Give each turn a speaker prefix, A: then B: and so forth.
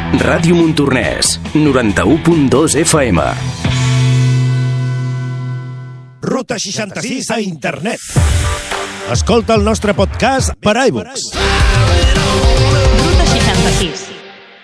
A: Ràdio Montornès, 91.2 FM.
B: Ruta 66 a internet. Escolta el nostre podcast per iVoox.
C: Ruta 66.